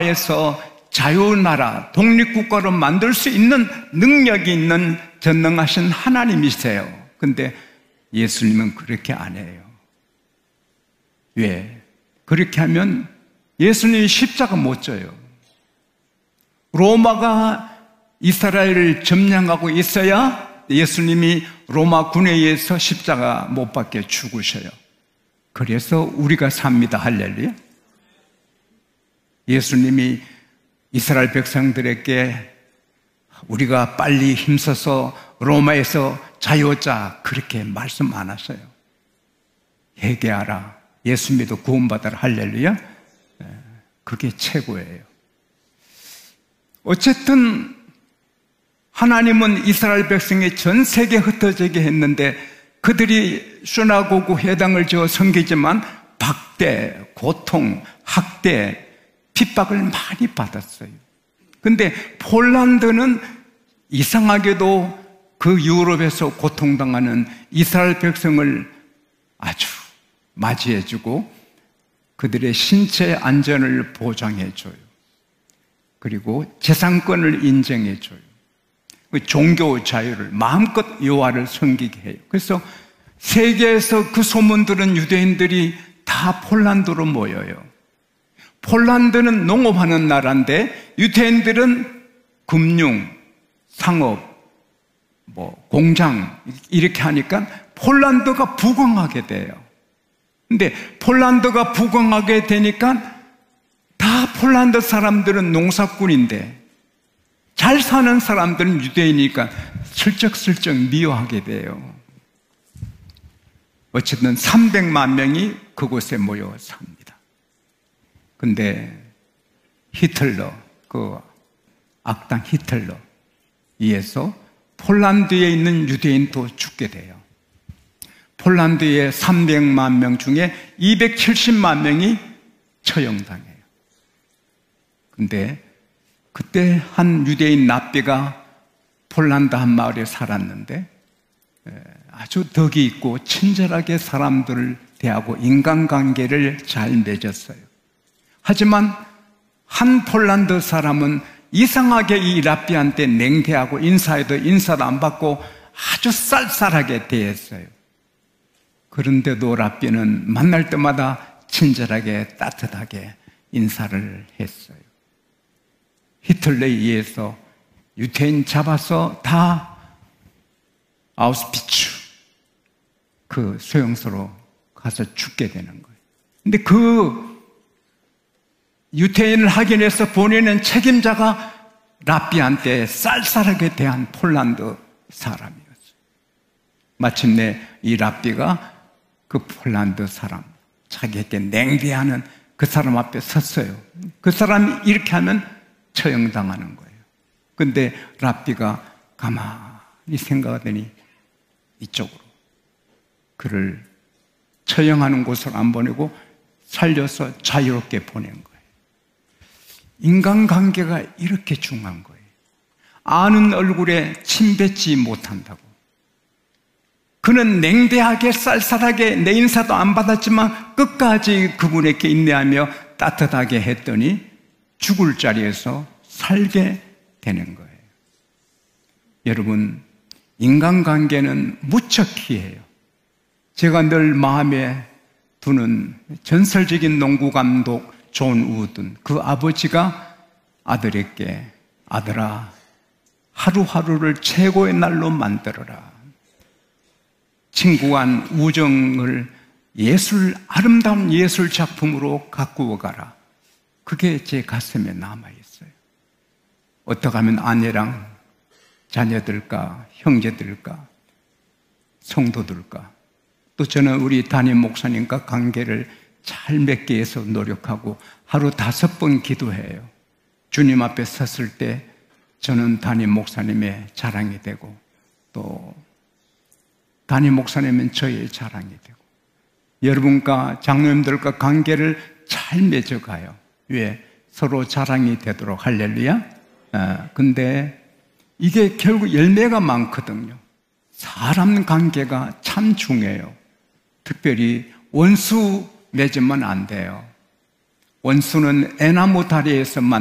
에서 자유나라, 독립국가로 만들 수 있는 능력이 있는 전능하신 하나님이세요. 근데 예수님은 그렇게 안 해요. 왜? 그렇게 하면 예수님이 십자가 못 져요. 로마가 이스라엘을 점령하고 있어야 예수님이 로마 군에 의해서 십자가 못 박혀 죽으셔요. 그래서 우리가 삽니다. 할렐루야. 예수님이 이스라엘 백성들에게 우리가 빨리 힘써서 로마에서 자유 얻자 그렇게 말씀 안 하셔요. 회개하라, 예수 믿어 구원받아라. 할렐루야. 그게 최고예요. 어쨌든 하나님은 이스라엘 백성이 전 세계에 흩어지게 했는데 그들이 synagogue 회당을 지어 섬기지만 박대, 고통, 학대, 핍박을 많이 받았어요. 근데 폴란드는 이상하게도 그 유럽에서 고통당하는 이스라엘 백성을 아주 맞이해주고 그들의 신체 안전을 보장해줘요. 그리고 재산권을 인정해줘요. 종교 자유를 마음껏 여호와를 섬기게 해요. 그래서 세계에서 그 소문 들은 유대인들이 다 폴란드로 모여요. 폴란드는 농업하는 나라인데 유대인들은 금융, 상업, 공장 이렇게 하니까 폴란드가 부강하게 돼요. 근데 폴란드가 부강하게 되니까 다 폴란드 사람들은 농사꾼인데 잘 사는 사람들은 유대인이니까 슬쩍슬쩍 미워하게 돼요. 어쨌든 300만 명이 그곳에 모여 삽니다. 근데 히틀러, 그 악당 히틀러 의해서 폴란드에 있는 유대인도 죽게 돼요. 폴란드의 300만 명 중에 270만 명이 처형당해요. 근데 그때 한 유대인 랍비가 폴란드 한 마을에 살았는데 아주 덕이 있고 친절하게 사람들을 대하고 인간관계를 잘 맺었어요. 하지만 한 폴란드 사람은 이상하게 이 랍비한테 냉대하고 인사해도 인사도 안 받고 아주 쌀쌀하게 대했어요. 그런데도 랍비는 만날 때마다 친절하게 따뜻하게 인사를 했어요. 히틀러에 의해서 유태인 잡아서 다 아우슈비츠 그 소형소로 가서 죽게 되는 거예요. 근데 그 유태인을 확인해서 보내는 책임자가 랍비한테 쌀쌀하게 대한 폴란드 사람이었어요. 마침내 이 랍비가 그 폴란드 사람, 자기에게 냉대하는 그 사람 앞에 섰어요. 그 사람이 이렇게 하면 처형당하는 거예요. 근데 랍비가 가만히 생각하더니 이쪽으로 그를 처형하는 곳으로 안 보내고 살려서 자유롭게 보낸 거예요. 인간관계가 이렇게 중요한 거예요. 아는 얼굴에 침 뱉지 못한다고. 그는 냉대하게 쌀쌀하게 내 인사도 안 받았지만 끝까지 그분에게 인내하며 따뜻하게 했더니 죽을 자리에서 살게 되는 거예요. 여러분, 인간관계는 무척 귀해요. 제가 늘 마음에 두는 전설적인 농구 감독 존 우든, 그 아버지가 아들에게 아들아, 하루하루를 최고의 날로 만들어라. 친구 간 우정을 아름다운 예술 작품으로 가꾸어 가라. 그게 제 가슴에 남아있어요. 어떻게 하면 아내랑 자녀들과 형제들과 성도들과 또 저는 우리 담임 목사님과 관계를 잘 맺기 위해서 노력하고 하루 5번 기도해요. 주님 앞에 섰을 때 저는 담임 목사님의 자랑이 되고 또 담임 목사님은 저의 자랑이 되고 여러분과 장로님들과 관계를 잘 맺어가요. 왜? 서로 자랑이 되도록. 할렐루야. 근데 이게 결국 열매가 많거든요. 사람 관계가 참 중요해요. 특별히 원수 맺으면 안 돼요. 원수는 애나무 다리에서